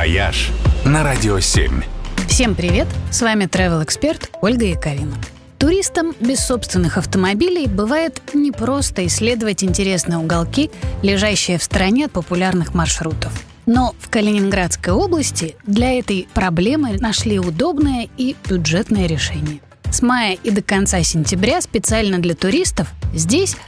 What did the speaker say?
«Вояж» на Радио 7. Всем привет! С вами travel-эксперт Ольга Яковина. Туристам без собственных автомобилей бывает непросто исследовать интересные уголки, лежащие в стороне от популярных маршрутов. Но в Калининградской области для этой проблемы нашли удобное и бюджетное решение. С мая и до конца сентября специально для туристов здесь